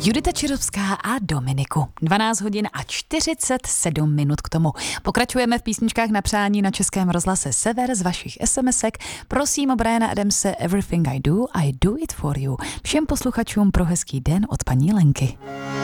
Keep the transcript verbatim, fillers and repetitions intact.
Judita Čirovská a Dominiku. dvanáct hodin a čtyřicet sedm minut k tomu. Pokračujeme v písničkách na přání na Českém rozhlase Sever z vašich SMSek. Prosím o Briana Adamse Everything I Do, I Do It For You. Všem posluchačům pro hezký den od paní Lenky.